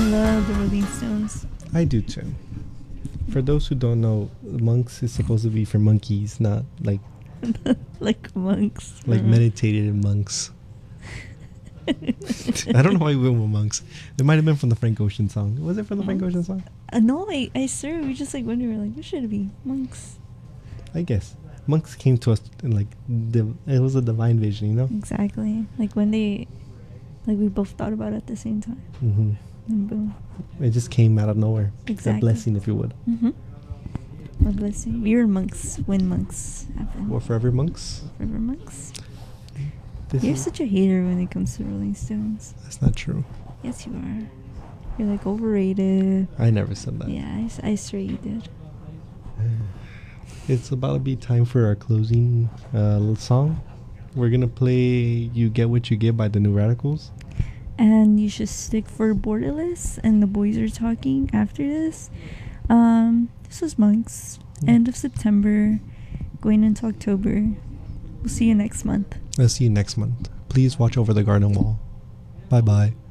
love the Rolling Stones. I do too. For those who don't know, monks is supposed to be for monkeys, not like Like monks. like meditative monks. I don't know why we went with monks. It might have been from the Frank Ocean song. Was it from the Frank Ocean song? No, I swear we just like when we were like, what should it be? Monks. I guess monks came to us in like it was a divine vision, you know. Exactly. Like when they, like we both thought about it at the same time. Mm-hmm. And boom. It just came out of nowhere. Exactly. A blessing, if you would. Mm-hmm. A blessing. We were monks when monks happened. We're forever monks. Forever monks. This You're is- such a hater when it comes to Rolling Stones. That's not true. Yes, you are. You're like overrated. I never said that. Yeah, I swear you did. It's about to be time for our closing little song. We're gonna play "You Get What You Get" by the New Radicals. And you should stick for Borderless and the boys are talking after this. This was Monks. Yeah. End of September, going into October. We'll see you next month. I'll see you next month. Please watch over the garden wall. Bye bye.